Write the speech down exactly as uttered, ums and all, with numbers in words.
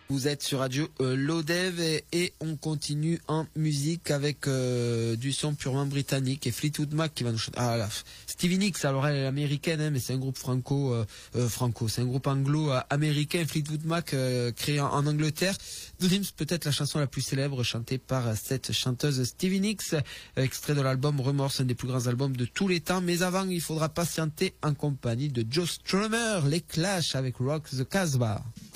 Vous êtes sur Radio euh, Lodev et, et on continue en musique avec euh, du son purement britannique et Fleetwood Mac qui va nous chanter. Ah là, Stevie Nicks, alors elle est américaine, hein, mais c'est un groupe franco, euh, euh, franco, c'est un groupe anglo-américain. Fleetwood Mac euh, créé en, en Angleterre. Dreams, peut-être la chanson la plus célèbre chantée par cette chanteuse Stevie Nicks, extrait de l'album Remorse, un des plus grands albums de tous les temps. Mais avant, il faudra patienter en compagnie de Joe Strummer, les Clash avec Rock the Casbah.